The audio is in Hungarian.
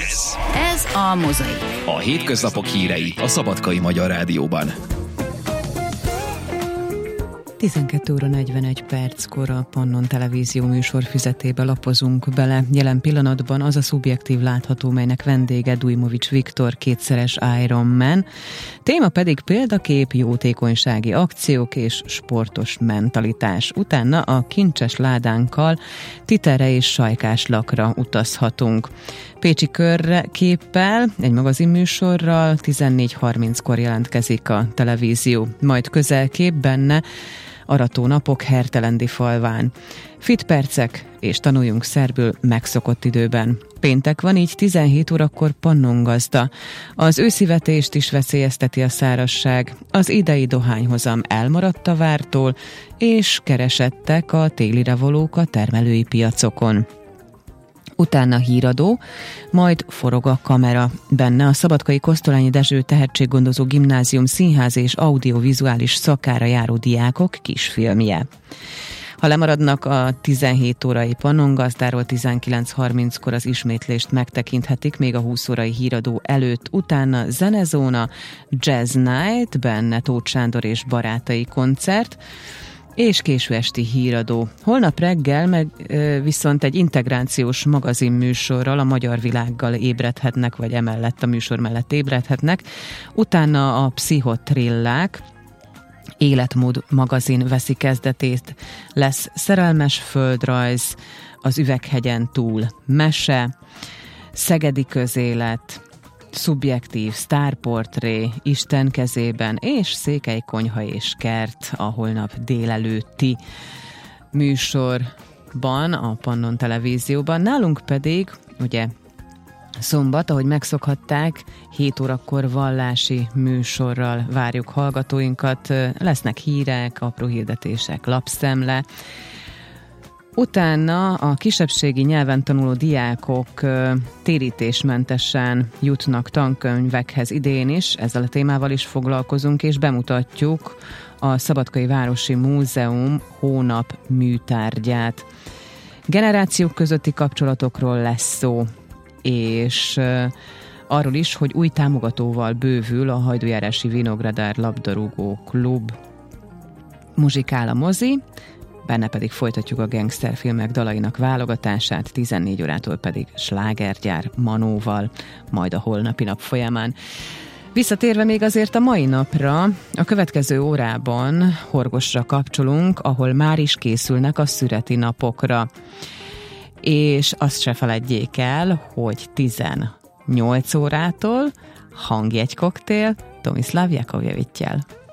Ez a Mozaik. A hétköznapok hírei a Szabadkai Magyar Rádióban. 12 óra 41 perckor a Pannon Televízió műsorfüzetébe lapozunk bele. Jelen pillanatban az a szubjektív látható, melynek vendége Dujmovics Viktor, kétszeres Ironman. Téma pedig példakép, jótékonysági akciók és sportos mentalitás. Utána a kincses ládánkkal Titerre és Sajkáslakra utazhatunk. Pécsi körképpel, egy magazinműsorral 14:30-kor jelentkezik a televízió. Majd közelkép benne arató napok Hertelendi falván. Fit percek és tanuljunk szerbül megszokott időben. Péntek van, így 17 órakor Pannongazda. Az őszivetést is veszélyezteti a szárazság. Az idei dohányhozam elmaradt a vártól, és keresettek a télire valók a termelői piacokon. Utána híradó, majd forog a kamera. Benne a Szabadkai Kosztolányi Dezső Tehetséggondozó Gimnázium színház és audiovizuális szakára járó diákok kisfilmje. Ha lemaradnak a 17 órai Pannongazdáról, 19:30-kor az ismétlést megtekinthetik, még a 20 órai híradó előtt. Utána zenezóna, Jazz Night, benne Tóth Sándor és barátai koncert, és késő esti híradó. Holnap reggel meg viszont egy integrációs magazinműsorral a magyar világgal ébredhetnek, vagy emellett a műsor mellett ébredhetnek. Utána a Pszichotrillák életmód magazin veszi kezdetét. Lesz szerelmes földrajz, az Üveghegyen túl mese, szegedi közélet, szubjektív sztárportré, Isten kezében, és Székely konyha és kert a holnap délelőtti műsorban, a Pannon Televízióban. Nálunk pedig, ugye szombat, ahogy megszokhatták, 7 órakor vallási műsorral várjuk hallgatóinkat. Lesznek hírek, apró hirdetések, lapszemle. Utána a kisebbségi nyelven tanuló diákok térítésmentesen jutnak tankönyvekhez idén is, ezzel a témával is foglalkozunk, és bemutatjuk a Szabadkai Városi Múzeum hónap műtárgyát. Generációk közötti kapcsolatokról lesz szó, és arról is, hogy új támogatóval bővül a Hajdújárási Vinogradár labdarúgó klub. Muzsikál a mozi, benne pedig folytatjuk a gangsterfilmek dalainak válogatását, 14 órától pedig slágergyár Manóval, majd a holnapi nap folyamán. Visszatérve még azért a mai napra, a következő órában Horgosra kapcsolunk, ahol már is készülnek a szüreti napokra. És azt se feledjék el, hogy 18 órától hangjegykoktél Tomislav Jakovlevittyel.